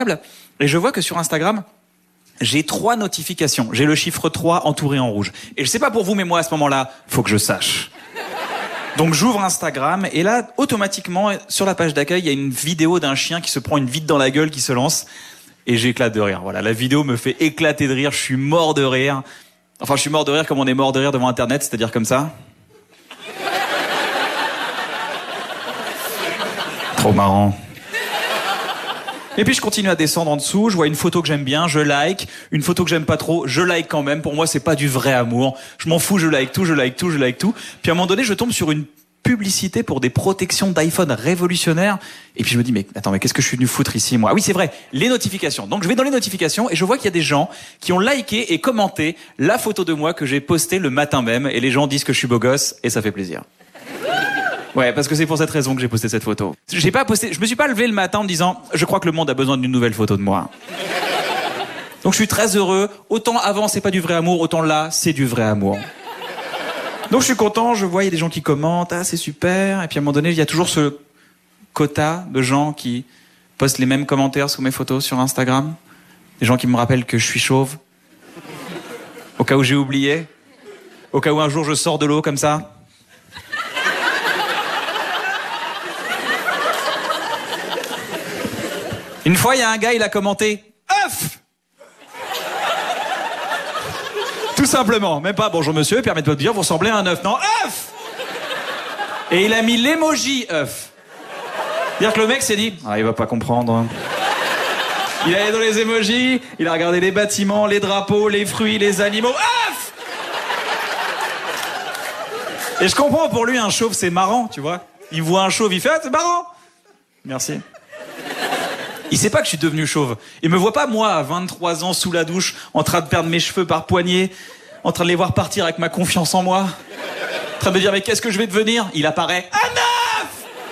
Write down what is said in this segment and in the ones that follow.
Et je vois que sur Instagram, j'ai 3 notifications. J'ai le chiffre 3 entouré en rouge. Et je sais pas pour vous, mais moi, à ce moment-là, faut que je sache. Donc j'ouvre Instagram, et là, automatiquement, sur la page d'accueil, il y a une vidéo d'un chien qui se prend une vide dans la gueule, qui se lance. Et j'éclate de rire. Voilà, la vidéo me fait éclater de rire. Je suis mort de rire. Enfin, je suis mort de rire comme on est mort de rire devant Internet, c'est-à-dire comme ça. Trop marrant. Et puis je continue à descendre en dessous, je vois une photo que j'aime bien, je like. Une photo que j'aime pas trop, je like quand même. Pour moi, c'est pas du vrai amour. Je m'en fous, je like tout, je like tout, je like tout. Puis à un moment donné, je tombe sur une publicité pour des protections d'iPhone révolutionnaires. Et puis je me dis, mais attends, mais qu'est-ce que je suis venu foutre ici, moi? Ah oui, c'est vrai, les notifications. Donc je vais dans les notifications et je vois qu'il y a des gens qui ont liké et commenté la photo de moi que j'ai postée le matin même. Et les gens disent que je suis beau gosse et ça fait plaisir. Ouais, parce que c'est pour cette raison que j'ai posté cette photo. Je me suis pas levé le matin en me disant, je crois que le monde a besoin d'une nouvelle photo de moi. Donc je suis très heureux. Autant avant c'est pas du vrai amour, autant là c'est du vrai amour. Donc je suis content, je vois il y a des gens qui commentent, ah c'est super. Et puis à un moment donné il y a toujours ce quota de gens qui postent les mêmes commentaires sous mes photos sur Instagram. Des gens qui me rappellent que je suis chauve. Au cas où j'ai oublié. Au cas où un jour je sors de l'eau comme ça. Une fois, il y a un gars, il a commenté « œuf !» Tout simplement. Même pas « bonjour monsieur, permettez-moi de dire, vous ressemblez à un œuf. » Non, « œuf !» Et il a mis l'emoji « œuf ». C'est-à-dire que le mec s'est dit « ah, il va pas comprendre. » Il est allé dans les emojis, il a regardé les bâtiments, les drapeaux, les fruits, les animaux. « œuf !» Et je comprends, pour lui, un chauve, c'est marrant, tu vois. Il voit un chauve, il fait « ah, c'est marrant !» Merci. Il sait pas que je suis devenu chauve. Il me voit pas, moi, à 23 ans, sous la douche, en train de perdre mes cheveux par poignée, en train de les voir partir avec ma confiance en moi, en train de me dire, mais qu'est-ce que je vais devenir? Il apparaît, un œuf!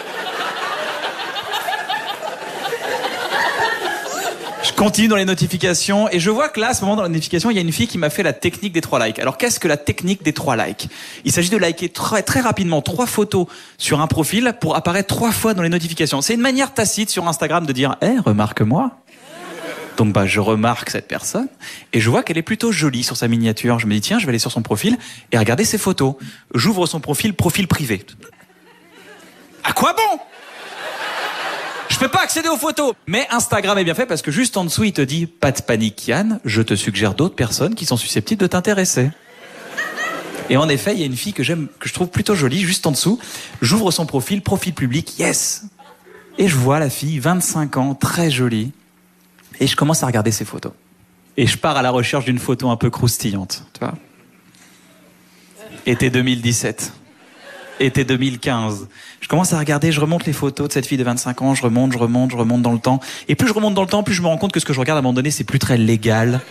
Je continue dans les notifications, et je vois que là, à ce moment, dans la notification, il y a une fille qui m'a fait la technique des 3 likes. Alors, qu'est-ce que la technique des 3 likes? Il s'agit de liker très, très rapidement 3 photos sur un profil pour apparaître 3 fois dans les notifications. C'est une manière tacite sur Instagram de dire, remarque-moi. Donc, je remarque cette personne, et je vois qu'elle est plutôt jolie sur sa miniature. Je me dis, tiens, je vais aller sur son profil et regarder ses photos. J'ouvre son profil privé. À quoi bon? Je peux pas accéder aux photos. Mais Instagram est bien fait parce que juste en dessous, il te dit, pas de panique, Yann, je te suggère d'autres personnes qui sont susceptibles de t'intéresser. Et en effet, il y a une fille que j'aime, que je trouve plutôt jolie, juste en dessous. J'ouvre son profil public, yes. Et je vois la fille, 25 ans, très jolie. Et je commence à regarder ses photos. Et je pars à la recherche d'une photo un peu croustillante, tu vois. Été 2017. Été 2015. Je commence à regarder, je remonte les photos de cette fille de 25 ans, je remonte dans le temps. Et plus je remonte dans le temps, plus je me rends compte que ce que je regarde à un moment donné, c'est plus très légal.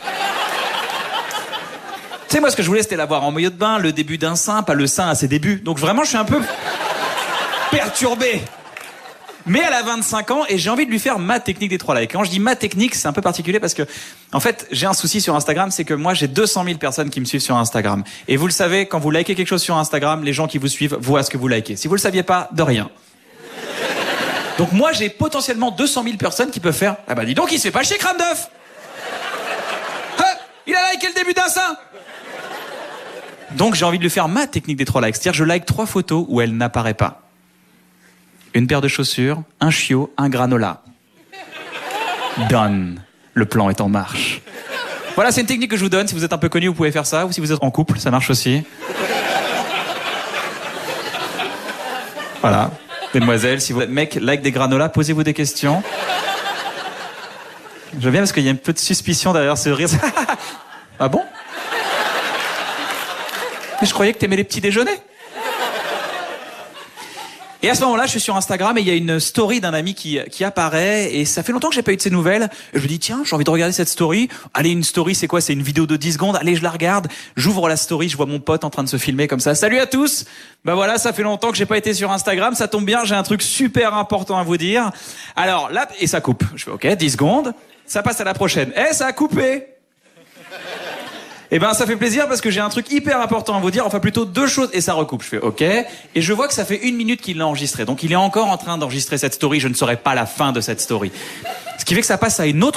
Tu sais, moi, ce que je voulais, c'était la voir en maillot de bain, le début d'un sein, pas le sein à ses débuts. Donc vraiment, je suis un peu perturbé. Mais elle a 25 ans et j'ai envie de lui faire ma technique des 3 likes. Quand je dis ma technique, c'est un peu particulier parce que, en fait, j'ai un souci sur Instagram, c'est que moi, j'ai 200 000 personnes qui me suivent sur Instagram. Et vous le savez, quand vous likez quelque chose sur Instagram, les gens qui vous suivent voient ce que vous likez. Si vous le saviez pas, de rien. Donc moi, j'ai potentiellement 200 000 personnes qui peuvent faire, ah bah dis donc, il se fait pas chier, crâne d'œuf. Il a liké le début d'un sein. Donc j'ai envie de lui faire ma technique des 3 likes. C'est-à-dire, je like 3 photos où elle n'apparaît pas. Une paire de chaussures, un chiot, un granola. Done. Le plan est en marche. Voilà, c'est une technique que je vous donne. Si vous êtes un peu connu, vous pouvez faire ça. Ou si vous êtes en couple, ça marche aussi. Voilà. Mesdemoiselles, si vous êtes mec, like des granolas, posez-vous des questions. Je viens parce qu'il y a un peu de suspicion derrière ce rire. Ah bon? Mais je croyais que t'aimais les petits déjeuners. Et à ce moment-là, je suis sur Instagram et il y a une story d'un ami qui apparaît et ça fait longtemps que j'ai pas eu de ses nouvelles. Et je me dis, tiens, j'ai envie de regarder cette story. Allez, une story, c'est quoi? C'est une vidéo de 10 secondes. Allez, je la regarde. J'ouvre la story, je vois mon pote en train de se filmer comme ça. Salut à tous. Bah voilà, ça fait longtemps que j'ai pas été sur Instagram. Ça tombe bien, j'ai un truc super important à vous dire. Alors là, et ça coupe. Je fais, ok, 10 secondes. Ça passe à la prochaine. Ça a coupé. Eh ben, ça fait plaisir parce que j'ai un truc hyper important à vous dire, enfin plutôt 2 choses, et ça recoupe. Je fais OK, et je vois que ça fait 1 minute qu'il l'a enregistré. Donc il est encore en train d'enregistrer cette story, je ne saurai pas la fin de cette story. Ce qui fait que ça passe à une autre